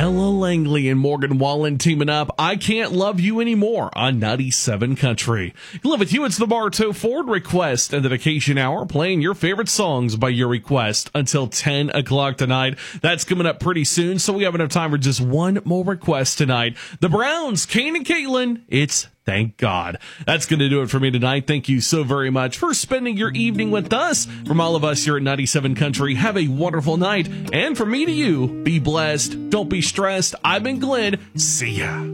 Ella Langley and Morgan Wallen teaming up. I Can't Love You Anymore on 97 Country. Live with you, it's the Bartow Ford Request and Dedication Hour, playing your favorite songs by your request until 10 o'clock tonight. That's coming up pretty soon, so we have enough time for just one more request tonight. The Browns, Kane and Caitlin, it's Thank God. That's going to do it for me tonight. Thank you so very much for spending your evening with us. From all of us here at 97 Country, have a wonderful night. And from me to you, be blessed. Don't be stressed. I've been Glenn. See ya.